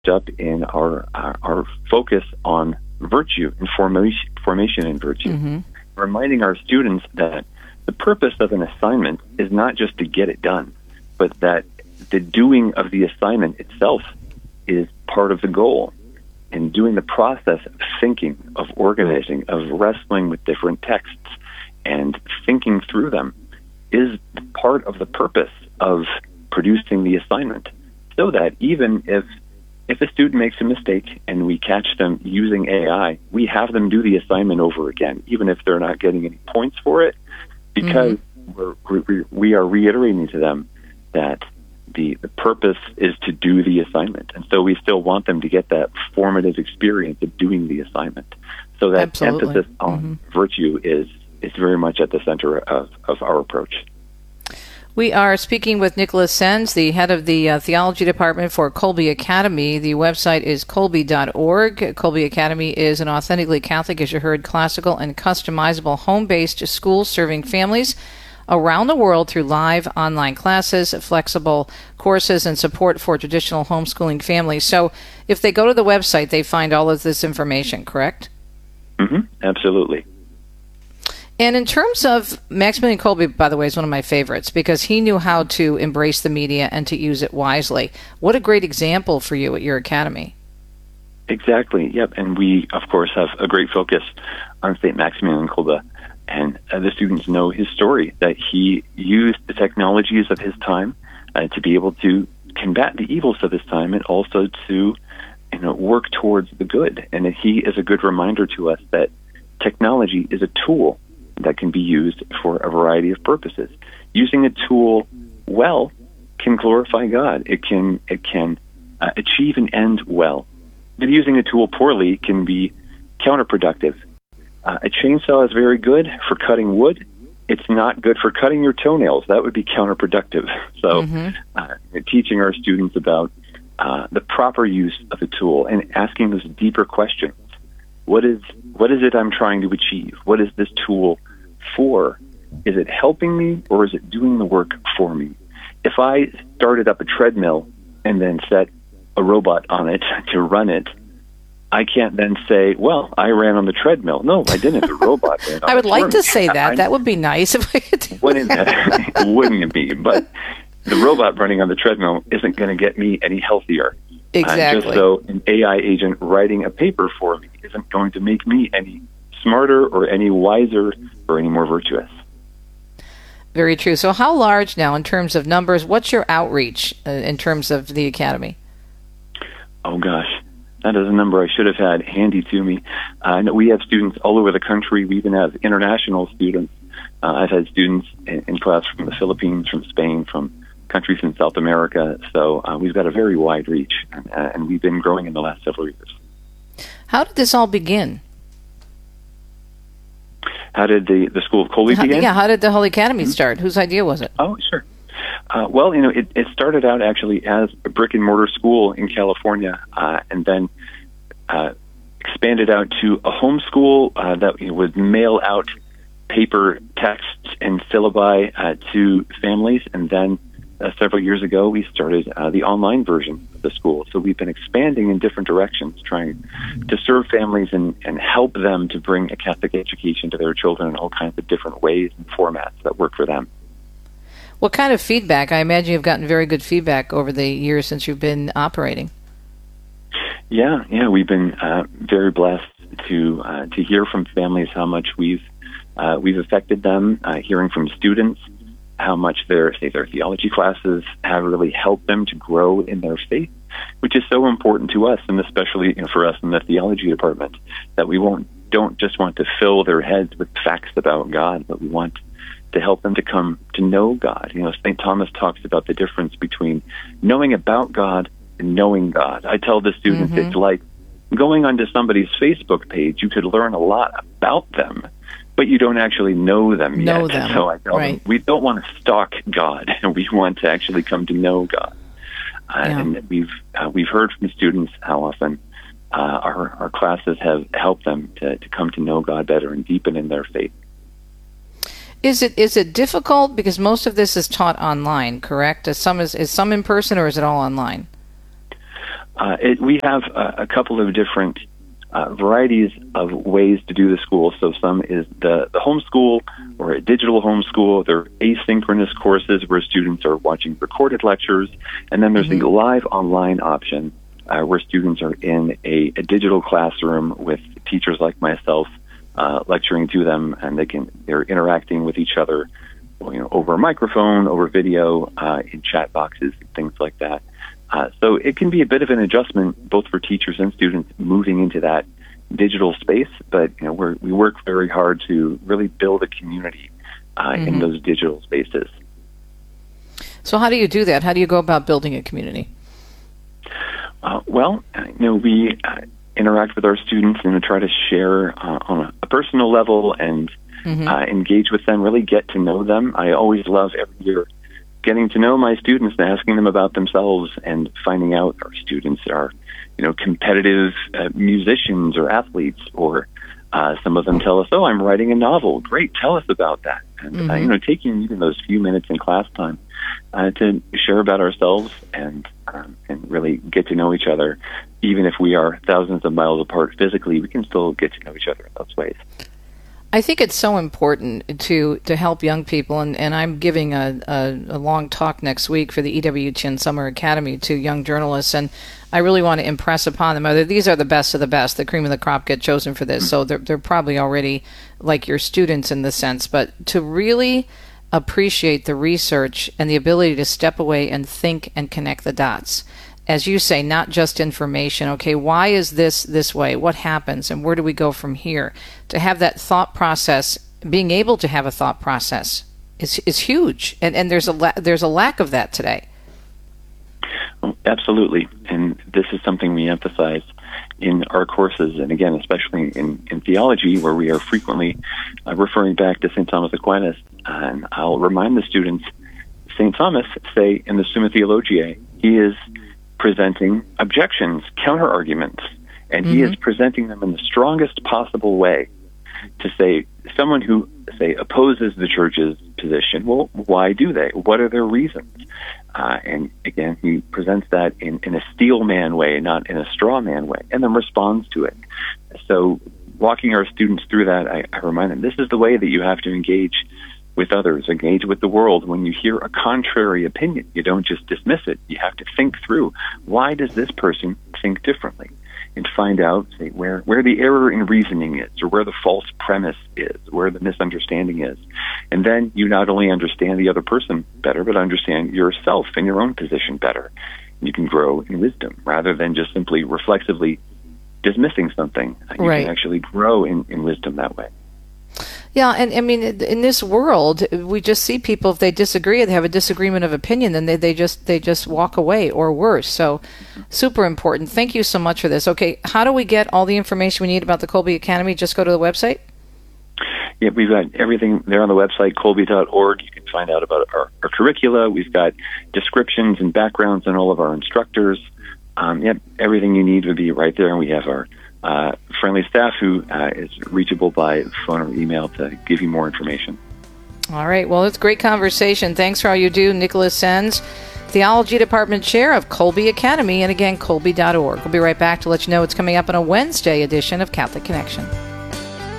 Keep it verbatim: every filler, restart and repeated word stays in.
up in our our, our focus on virtue and formation, formation in virtue, mm-hmm. reminding our students that the purpose of an assignment is not just to get it done, but that the doing of the assignment itself is part of the goal. And doing the process of thinking, of organizing, of wrestling with different texts and thinking through them is part of the purpose of producing the assignment. So that even if if a student makes a mistake and we catch them using A I, we have them do the assignment over again, even if they're not getting any points for it, because mm-hmm. we're, we, we are reiterating to them that the, the purpose is to do the assignment. And so we still want them to get that formative experience of doing the assignment. So that Absolutely. emphasis on mm-hmm. virtue is, is very much at the center of, of our approach. We are speaking with Nicholas Sens, the head of the uh, theology department for Kolbe Academy. The website is kolbe dot org. Kolbe Academy is an authentically Catholic, as you heard, classical and customizable home-based school serving families around the world through live online classes, flexible courses, and support for traditional homeschooling families. So if they go to the website, they find all of this information, correct? Mm-hmm. Absolutely. And in terms of Maximilian Kolbe, by the way, is one of my favorites because he knew how to embrace the media and to use it wisely. What a great example for you at your academy. Exactly. Yep. And we, of course, have a great focus on Saint Maximilian Kolbe. And uh, the students know his story, that he used the technologies of his time uh, to be able to combat the evils of his time and also to you know, work towards the good. And that he is a good reminder to us that technology is a tool that can be used for a variety of purposes. Using a tool well can glorify God. It can it can uh, achieve an end well. But using a tool poorly can be counterproductive. Uh, a chainsaw is very good for cutting wood. It's not good for cutting your toenails. That would be counterproductive. So mm-hmm. uh, teaching our students about uh, the proper use of a tool and asking those deeper questions. What is what is it I'm trying to achieve? What is this tool for? Is it helping me or is it doing the work for me? If I started up a treadmill and then set a robot on it to run it, I can't then say, well, I ran on the treadmill. No, I didn't. The robot ran on I would the like treadmill. to say that. I, that would be nice if I could do wouldn't, that. Wouldn't it be? But the robot running on the treadmill isn't going to get me any healthier. Exactly. Uh, just so an A I agent writing a paper for me isn't going to make me any smarter or any wiser or any more virtuous. Very true. So how large now in terms of numbers? What's your outreach uh, in terms of the academy? Oh, gosh. That is a number I should have had handy to me. Uh, we have students all over the country. We even have international students. Uh, I've had students in, in class from the Philippines, from Spain, from countries in South America. So uh, we've got a very wide reach, and, uh, and we've been growing in the last several years. How did this all begin? How did the, the School of Kolbe how, begin? Yeah, how did the Holy Academy start? Whose idea was it? Oh, sure. Uh, well, you know, it, it started out actually as a brick-and-mortar school in California, uh, and then uh, expanded out to a homeschool uh, that would mail out paper texts and syllabi uh, to families, and then uh, several years ago we started uh, the online version of the school. So we've been expanding in different directions, trying to serve families and, and help them to bring a Catholic education to their children in all kinds of different ways and formats that work for them. What kind of feedback? I imagine you've gotten very good feedback over the years since you've been operating. Yeah, yeah, we've been uh, very blessed to uh, to hear from families how much we've uh, we've affected them. Uh, hearing from students how much their say their theology classes have really helped them to grow in their faith, which is so important to us, and especially you know, for us in the theology department, that we won't don't just want to fill their heads with facts about God, but we want to help them to come to know God. You know, Saint Thomas talks about the difference between knowing about God and knowing God. I tell the students mm-hmm. it's like going onto somebody's Facebook page. You could learn a lot about them, but you don't actually know them know yet. Them. So I tell right. them, we don't want to stalk God. We want to actually come to know God. Uh, yeah. And we've uh, we've heard from students how often uh, our, our classes have helped them to, to come to know God better and deepen in their faith. Is it is it difficult because most of this is taught online, correct? Is some is, is some in person or is it all online? Uh, it, we have a, a couple of different uh, varieties of ways to do the school. So some is the, the homeschool or a digital homeschool. There are asynchronous courses where students are watching recorded lectures. And then there's mm-hmm. the live online option uh, where students are in a, a digital classroom with teachers like myself uh, lecturing to them, and they can, they're interacting with each other, you know, over a microphone, over video, uh, in chat boxes, things like that. Uh, so it can be a bit of an adjustment, both for teachers and students moving into that digital space. But you know, we're, we work very hard to really build a community uh, mm-hmm. in those digital spaces. So how do you do that? How do you go about building a community? Uh, well, you know, we uh, interact with our students and try to share uh, on a, a personal level and mm-hmm. uh, engage with them. Really get to know them. I always love every year getting to know my students and asking them about themselves and finding out our students are, you know, competitive uh, musicians or athletes, or uh, some of them tell us, oh, I'm writing a novel. Great, tell us about that. And, mm-hmm. uh, you know, taking even those few minutes in class time uh, to share about ourselves and um, and really get to know each other. Even if we are thousands of miles apart physically, we can still get to know each other in those ways. I think it's so important to, to help young people, and, and I'm giving a, a, a long talk next week for the E W Chin Summer Academy to young journalists, and I really want to impress upon them whether these are the best of the best, the cream of the crop get chosen for this, so they're, they're probably already like your students in the sense, but to really appreciate the research and the ability to step away and think and connect the dots. As you say, not just information. Okay, why is this this way? What happens? And where do we go from here? To have that thought process, being able to have a thought process is is huge. And and there's a la- there's a lack of that today. Oh, absolutely. And this is something we emphasize in our courses. And again, especially in, in theology, where we are frequently uh, referring back to Saint Thomas Aquinas. And I'll remind the students, Saint Thomas, say in the Summa Theologiae, he is presenting objections, counter-arguments, and mm-hmm. he is presenting them in the strongest possible way to say, someone who, say, opposes the church's position, well, why do they? What are their reasons? Uh, and again, he presents that in, in a steel man way, not in a straw man way, and then responds to it. So walking our students through that, I, I remind them, this is the way that you have to engage with others, engage with the world. When you hear a contrary opinion, you don't just dismiss it. You have to think through, why does this person think differently? And find out, say, where, where the error in reasoning is, or where the false premise is, where the misunderstanding is. And then you not only understand the other person better, but understand yourself and your own position better. You can grow in wisdom rather than just simply reflexively dismissing something. You right. can actually grow in, in wisdom that way. Yeah, and I mean, in this world, we just see people, if they disagree, they have a disagreement of opinion, then they, they just they just walk away, or worse. So, super important. Thank you so much for this. Okay, how do we get all the information we need about the Kolbe Academy? Just go to the website? Yeah, we've got everything there on the website, kolbe dot org. You can find out about our, our curricula. We've got descriptions and backgrounds on all of our instructors. Um, yeah, everything you need would be right there, and we have our Uh, friendly staff who uh, is reachable by phone or email to give you more information. All right. Well, it's a great conversation. Thanks for all you do, Nicholas Sens, Theology Department Chair of Kolbe Academy, and again, kolbe dot org. We'll be right back to let you know what's coming up on a Wednesday edition of Catholic Connection.